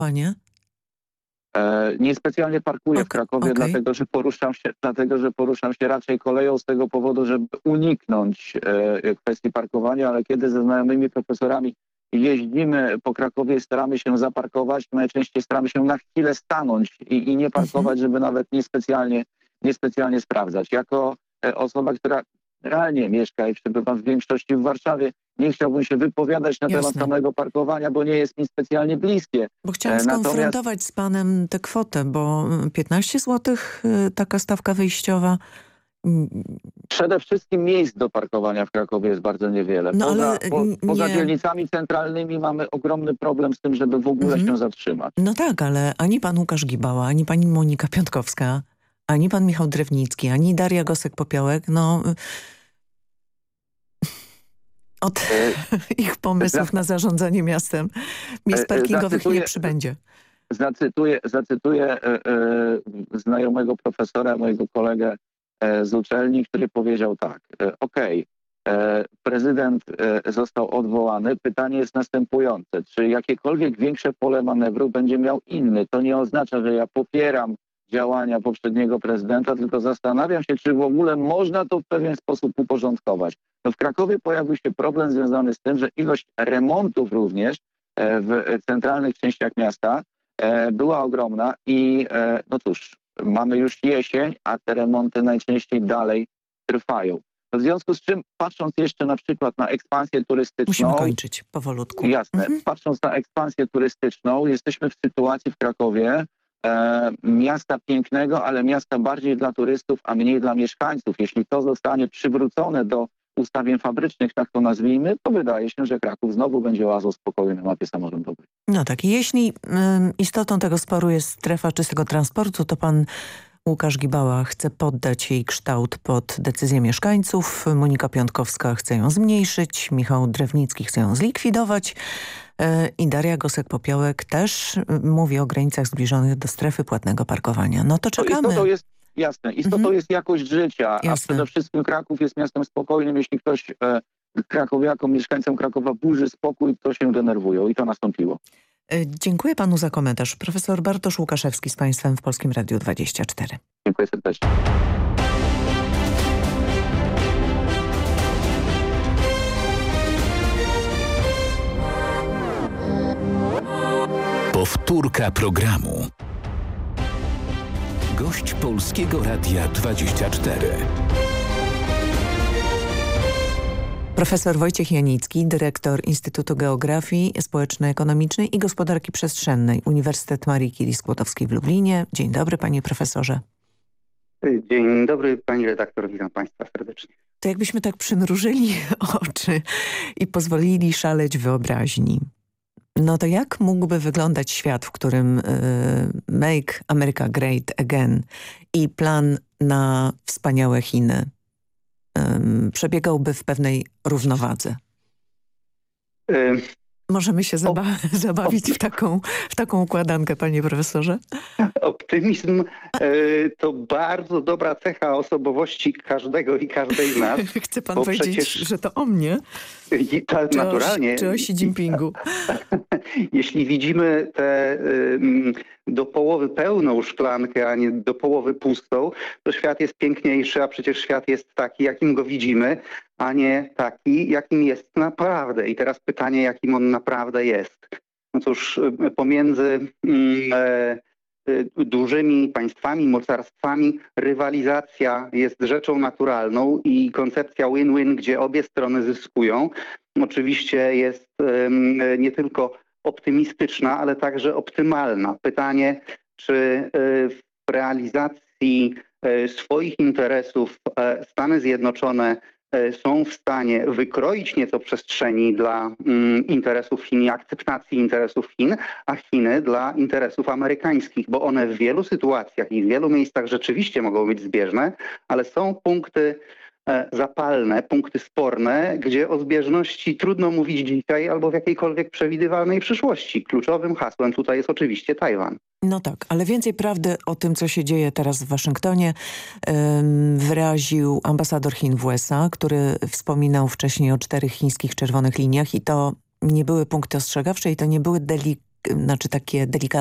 Panie? Niespecjalnie parkuję w Krakowie, dlatego że poruszam się raczej koleją z tego powodu, żeby uniknąć kwestii parkowania, ale kiedy ze znajomymi profesorami jeździmy po Krakowie i staramy się zaparkować, najczęściej staramy się na chwilę stanąć i nie parkować, żeby nawet niespecjalnie sprawdzać. Jako osoba, która realnie mieszka i przebywa w większości w Warszawie, nie chciałbym się wypowiadać na temat samego parkowania, bo nie jest mi specjalnie bliskie. Bo chciałam skonfrontować z panem tę kwotę, bo 15 zł taka stawka wyjściowa. Przede wszystkim miejsc do parkowania w Krakowie jest bardzo niewiele. Poza dzielnicami centralnymi mamy ogromny problem z tym, żeby w ogóle się zatrzymać. No tak, ale ani pan Łukasz Gibała, ani pani Monika Piątkowska, ani pan Michał Drewnicki, ani Daria Gosek-Popiołek, od ich pomysłów na zarządzanie miastem miejsc parkingowych nie przybędzie. Zacytuję znajomego profesora, mojego kolegę z uczelni, który powiedział tak: prezydent został odwołany. Pytanie jest następujące. Czy jakiekolwiek większe pole manewru będzie miał inny? To nie oznacza, że ja popieram działania poprzedniego prezydenta, tylko zastanawiam się, czy w ogóle można to w pewien sposób uporządkować. W Krakowie pojawił się problem związany z tym, że ilość remontów również w centralnych częściach miasta była ogromna i cóż, mamy już jesień, a te remonty najczęściej dalej trwają. W związku z czym, patrząc jeszcze na przykład na ekspansję turystyczną... Musimy kończyć powolutku. Jasne. Patrząc na ekspansję turystyczną, jesteśmy w sytuacji w Krakowie miasta pięknego, ale miasta bardziej dla turystów, a mniej dla mieszkańców. Jeśli to zostanie przywrócone do ustawień fabrycznych, tak to nazwijmy, to wydaje się, że Kraków znowu będzie oazą spokoju na mapie samorządowej. No tak, jeśli istotą tego sporu jest strefa czystego transportu, to pan Łukasz Gibała chce poddać jej kształt pod decyzję mieszkańców, Monika Piątkowska chce ją zmniejszyć, Michał Drewnicki chce ją zlikwidować i Daria Gosek-Popiołek też mówi o granicach zbliżonych do strefy płatnego parkowania. No to czekamy. Istotą jest jakość życia, a przede wszystkim Kraków jest miastem spokojnym. Jeśli ktoś krakowiakom, mieszkańcom Krakowa burzy spokój, to się denerwują i to nastąpiło. Dziękuję panu za komentarz. Profesor Bartosz Łukaszewski z państwem w Polskim Radiu 24. Dziękuję serdecznie. Powtórka programu. Gość Polskiego Radia 24. Profesor Wojciech Janicki, dyrektor Instytutu Geografii Społeczno-Ekonomicznej i Gospodarki Przestrzennej Uniwersytet Marii Curie-Skłodowskiej w Lublinie. Dzień dobry, panie profesorze. Dzień dobry, pani redaktor, witam państwa serdecznie. To jakbyśmy tak przymrużyli oczy i pozwolili szaleć wyobraźni. No to jak mógłby wyglądać świat, w którym Make America Great Again i plan na wspaniałe Chiny przebiegałby w pewnej równowadze? Możemy się zabawić w taką układankę, panie profesorze? Optymizm to bardzo dobra cecha osobowości każdego i każdej z nas. Chce pan powiedzieć, że to o mnie? Naturalnie. Czy o Xi Jinpingu? Jeśli widzimy tę do połowy pełną szklankę, a nie do połowy pustą, to świat jest piękniejszy, a przecież świat jest taki, jakim go widzimy, a nie taki, jakim jest naprawdę. I teraz pytanie, jakim on naprawdę jest. No cóż, pomiędzy dużymi państwami, mocarstwami rywalizacja jest rzeczą naturalną i koncepcja win-win, gdzie obie strony zyskują, oczywiście jest nie tylko optymistyczna, ale także optymalna. Pytanie, czy w realizacji swoich interesów Stany Zjednoczone są w stanie wykroić nieco przestrzeni dla interesów Chin i akceptacji interesów Chin, a Chiny dla interesów amerykańskich, bo one w wielu sytuacjach i w wielu miejscach rzeczywiście mogą być zbieżne, ale są punkty zapalne, punkty sporne, gdzie o zbieżności trudno mówić dzisiaj albo w jakiejkolwiek przewidywalnej przyszłości. Kluczowym hasłem tutaj jest oczywiście Tajwan. No tak, ale więcej prawdy o tym, co się dzieje teraz w Waszyngtonie, wyraził ambasador Chin w USA, który wspominał wcześniej o 4 chińskich czerwonych liniach i to nie były punkty ostrzegawcze i to nie były znaczy takie delikatne